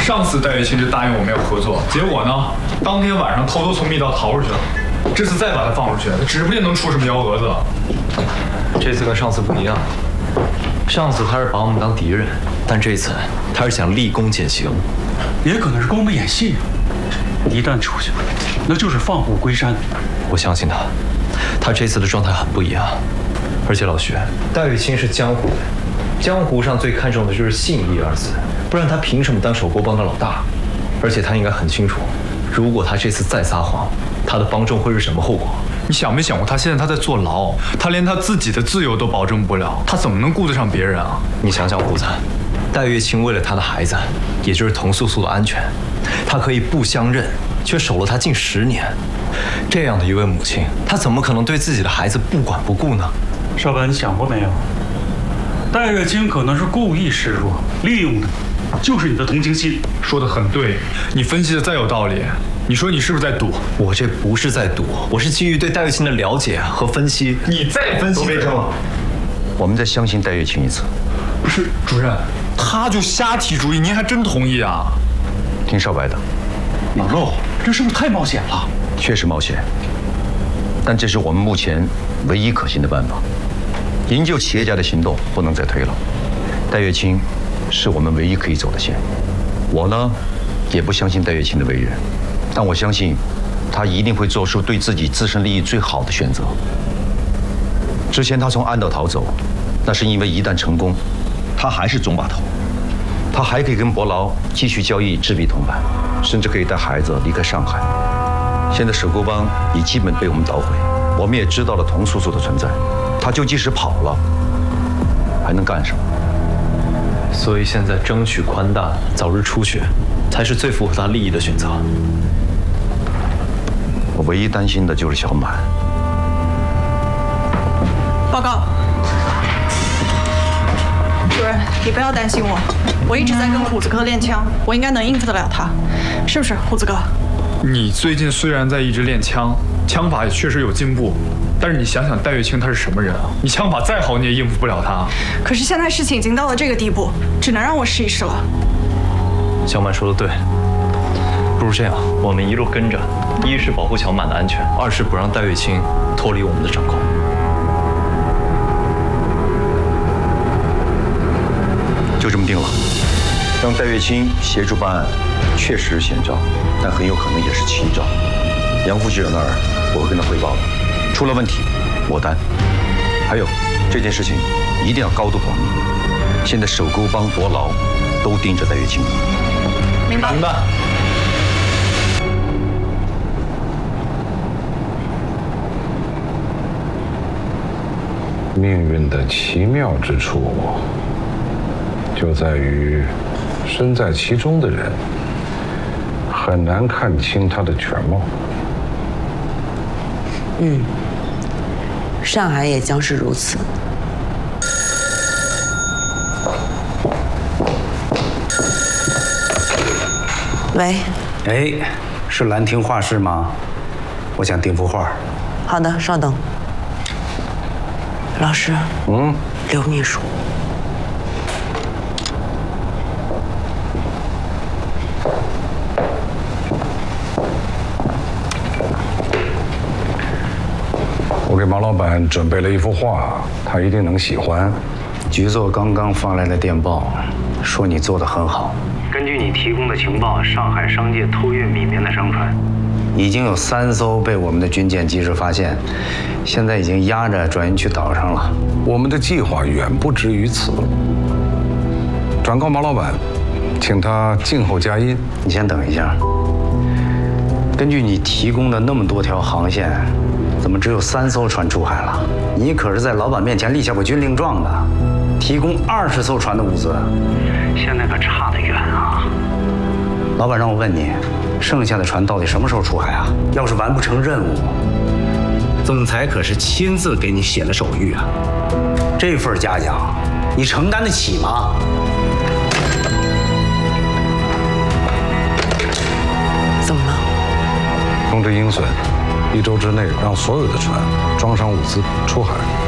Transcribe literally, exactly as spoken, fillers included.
上次戴月清就答应我们要合作，结果呢，当天晚上偷偷从密道逃出去了。这次再把他放出去，他指不定能出什么幺蛾子。 这次跟上次不一样，上次他是把我们当敌人，但这次他是想立功减刑。 也可能是跟我们演戏，一旦出去，那就是放虎归山。 我相信他，他这次的状态很不一样。而且老徐，戴月清是江湖人，江湖上最看重的就是信义二字，不然他凭什么当守沟帮的老大？而且他应该很清楚，如果他这次再撒谎，他的帮众会是什么后果？ 你想没想过，他现在他在坐牢，他连他自己的自由都保证不了，他怎么能顾得上别人啊？ 你想想，胡子，戴月清为了他的孩子，也就是童素素的安全，他可以不相认，却守了他近十年。这样的一位母亲，她怎么可能对自己的孩子不管不顾呢？ 少白，你想过没有？戴月清可能是故意示弱，利用的就是你的同情心。 说得很对，你分析的再有道理，你说你是不是在赌？ 我这不是在赌，我是基于对戴月清的了解和分析。 你再分析， 我们再相信戴月清一次。 不是主任，他就瞎提主意，您还真同意啊？ 听少白的。 老陆，这是不是太冒险了？ 确实冒险，但这是我们目前唯一可行的办法。营救企业家的行动不能再推了。戴月清是我们唯一可以走的线。我呢，也不相信戴月清的为人，但我相信他一定会做出对自己自身利益最好的选择。之前他从安岛逃走，那是因为一旦成功，他还是总把头，他还可以跟伯劳继续交易制币铜板，甚至可以带孩子离开上海。现在守沟帮已基本被我们捣毁，我们也知道了童素素的存在，他就即使跑了，还能干什么？ 所以现在争取宽大，早日出血，才是最符合他利益的选择。 我唯一担心的就是小满。 报告，主任，你不要担心我，我一直在跟虎子哥练枪，我应该能应付得了他，是不是，虎子哥？ 你最近虽然在一直练枪，枪法也确实有进步，但是你想想戴月清他是什么人啊？你枪法再好，你也应付不了他。 可是现在事情已经到了这个地步，只能让我试一试了。 小满说的对，不如这样，我们一路跟着，一是保护小满的安全，二是不让戴月清脱离我们的掌控。 就这么定了，让戴月清协助办案，确实是险招，但很有可能也是奇招。杨副局长那儿我会跟他汇报的，出了问题我担。还有这件事情一定要高度保密，现在守沟帮、伯劳都盯着戴月清。 明白。 明白。 命运的奇妙之处，就在于身在其中的人很难看清它的全貌。 嗯，上海也将是如此。喂， 哎，是兰亭画室吗？我想订幅画。 好的，稍等。老师， 嗯， 刘秘书。 我给马老板准备了一幅画，他一定能喜欢。 局座刚刚发来了电报，说你做得很好。根据你提供的情报，上海商界偷运米棉的商船，已经有三艘被我们的军舰及时发现，现在已经压着转运去岛上了。 我们的计划远不止于此。转告马老板，请他静候佳音。 你先等一下。根据你提供的那么多条航线，怎么只有三艘船出海了？你可是在老板面前立下过军令状的，提供二十艘船的物资，现在可差得远啊！老板让我问你，剩下的船到底什么时候出海啊？要是完不成任务，总裁可是亲自给你写了手谕啊！这份嘉奖，你承担得起吗？ 怎么了？ 通知鹰隼，一周之内让所有的船装上物资出海。